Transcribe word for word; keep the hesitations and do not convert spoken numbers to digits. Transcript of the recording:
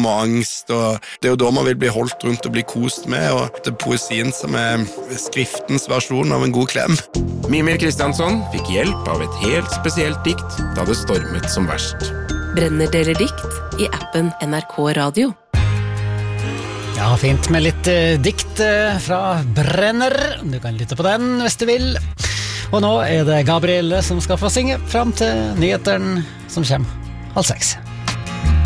skam og angst, og det er jo da man vil bli holdt rundt og bli kost med, og det er poesien som er skriftens versjon av en god klem. Mimir Kristiansson fikk hjelp av et helt spesielt dikt da det stormet som verst. Brenner deler dikt i appen N R K Radio. Ja, fint med litt uh, dikt uh, fra Brenner. Du kan lytte på den hvis du vil. Og nå er det Gabrielle som skal få synge frem til nyheteren som kommer halv seks.